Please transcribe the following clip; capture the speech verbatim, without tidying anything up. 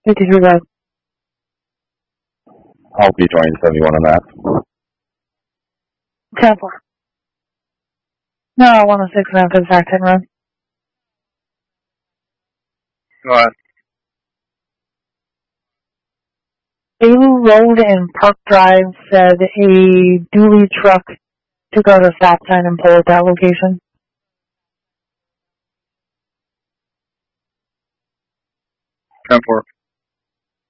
fifty-three Road. I'll be joining seventy-one on that. ten four. No, one oh six Memphis, Acton Road. Go ahead. Bailu Road and Park Drive said a dually truck took out a stop sign and pulled at that location. ten four.